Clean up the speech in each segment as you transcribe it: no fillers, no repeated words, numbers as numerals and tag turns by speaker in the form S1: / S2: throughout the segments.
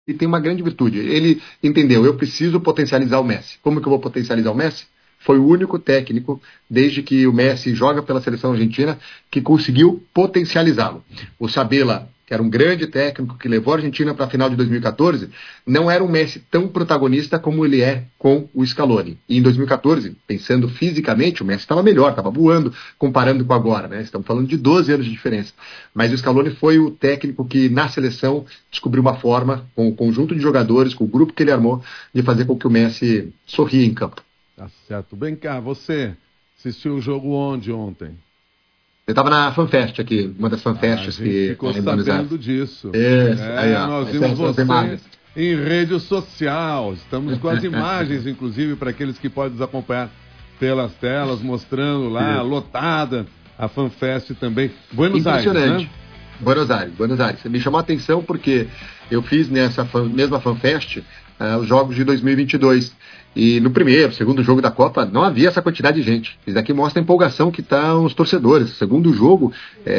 S1: ele tem uma grande virtude. Ele entendeu, eu preciso potencializar o Messi. Como que eu vou potencializar o Messi? Foi o único técnico, desde que o Messi joga pela seleção argentina, que conseguiu potencializá-lo. O Sabella, que era um grande técnico, que levou a Argentina para a final de 2014, não era um Messi tão protagonista como ele é com o Scaloni. E em 2014, pensando fisicamente, o Messi estava melhor, estava voando, comparando com agora, né? Estamos falando de 12 anos de diferença. Mas o Scaloni foi o técnico que, na seleção, descobriu uma forma, com o conjunto de jogadores, com o grupo que ele armou, de fazer com que o Messi sorria em campo.
S2: Tá certo. Bem cá, você assistiu o jogo onde ontem?
S1: Eu estava na FanFest aqui, uma das FanFests que...
S2: ficou sabendo disso.
S1: Aí, ó,
S2: nós vimos você em rede social. Estamos com as imagens, inclusive, para aqueles que podem nos acompanhar pelas telas, mostrando lá, lotada, a FanFest também. Buenos Aires, né?
S1: Buenos Aires. Me chamou a atenção porque eu fiz nessa mesma FanFest os jogos de 2022. E no primeiro, segundo jogo da Copa, não havia essa quantidade de gente. Isso daqui mostra a empolgação que estão os torcedores. Segundo jogo,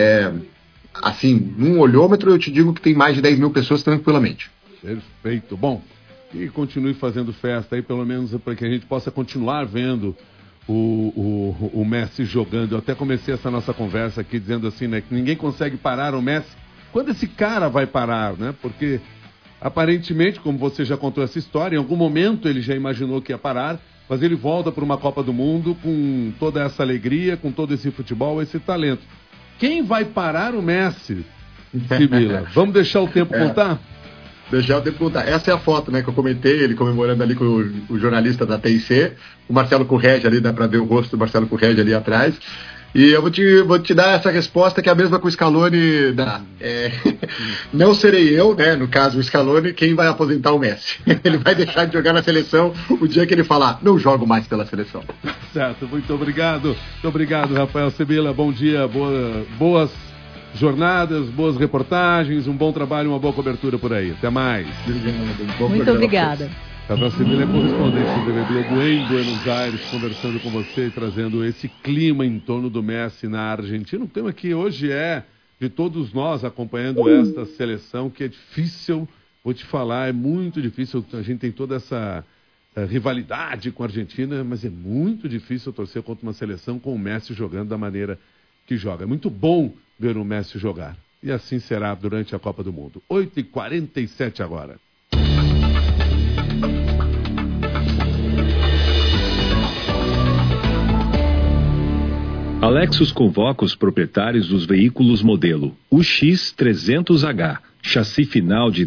S1: assim, num olhômetro eu te digo que tem mais de 10 mil pessoas tranquilamente.
S2: Perfeito. Bom, e continue fazendo festa aí, pelo menos para que a gente possa continuar vendo o Messi jogando. Eu até comecei essa nossa conversa aqui dizendo assim, né, que ninguém consegue parar o Messi. Quando esse cara vai parar, né? Porque aparentemente, como você já contou essa história, em algum momento ele já imaginou que ia parar, mas ele volta para uma Copa do Mundo com toda essa alegria, com todo esse futebol, esse talento. Quem vai parar o Messi, Sibila? Vamos deixar o tempo contar?
S1: Deixar o tempo contar. Essa é a foto, né, que eu comentei, ele comemorando ali com o jornalista da TIC, o Marcelo Correge ali, dá para ver o rosto do Marcelo Correge ali atrás. E eu vou te dar essa resposta que é a mesma que o Scaloni dá. Não serei eu, né, no caso o Scaloni, quem vai aposentar o Messi. Ele vai deixar de jogar na seleção o dia que ele falar, não jogo mais pela seleção.
S2: Certo, muito obrigado. Muito obrigado, Rafael Sibila. Bom dia, boas jornadas, boas reportagens, um bom trabalho, uma boa cobertura por aí. Até mais.
S3: Muito obrigada.
S2: Rafael Sibila é correspondente do TV Globo em Buenos Aires, conversando com você e trazendo esse clima em torno do Messi na Argentina. Um tema que hoje é de todos nós acompanhando esta seleção, que é difícil, vou te falar, é muito difícil. A gente tem toda essa rivalidade com a Argentina, mas é muito difícil torcer contra uma seleção com o Messi jogando da maneira que joga. É muito bom ver o Messi jogar. E assim será durante a Copa do Mundo. 8h47 agora.
S4: A Lexus convoca os proprietários dos veículos modelo UX300H, chassi final de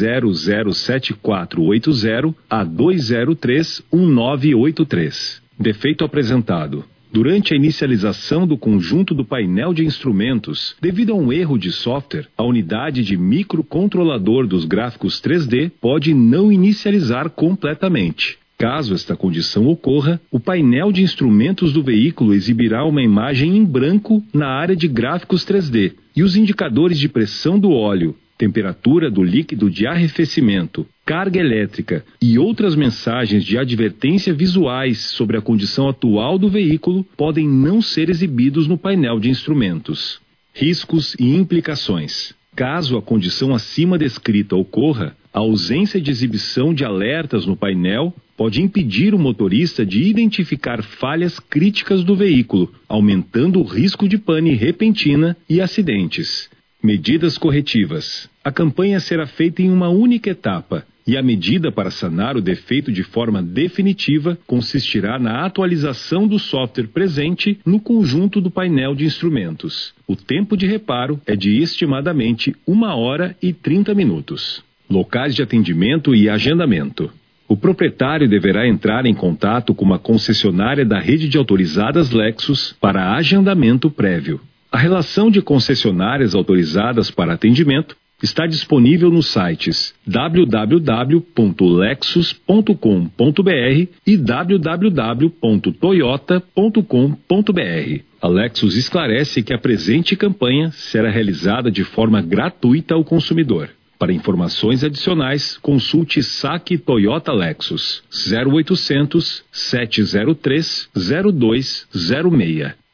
S4: 2007480 a 2031983. Defeito apresentado: durante a inicialização do conjunto do painel de instrumentos, devido a um erro de software, a unidade de microcontrolador dos gráficos 3D pode não inicializar completamente. Caso esta condição ocorra, o painel de instrumentos do veículo exibirá uma imagem em branco na área de gráficos 3D e os indicadores de pressão do óleo, temperatura do líquido de arrefecimento, carga elétrica e outras mensagens de advertência visuais sobre a condição atual do veículo podem não ser exibidos no painel de instrumentos. Riscos e implicações. Caso a condição acima descrita ocorra, a ausência de exibição de alertas no painel pode impedir o motorista de identificar falhas críticas do veículo, aumentando o risco de pane repentina e acidentes. Medidas corretivas. A campanha será feita em uma única etapa e a medida para sanar o defeito de forma definitiva consistirá na atualização do software presente no conjunto do painel de instrumentos. O tempo de reparo é de estimadamente 1h30. Locais de atendimento e agendamento. O proprietário deverá entrar em contato com uma concessionária da rede de autorizadas Lexus para agendamento prévio. A relação de concessionárias autorizadas para atendimento está disponível nos sites www.lexus.com.br e www.toyota.com.br. A Lexus esclarece que a presente campanha será realizada de forma gratuita ao consumidor. Para informações adicionais, consulte Saque Toyota Lexus 0800 703 0206.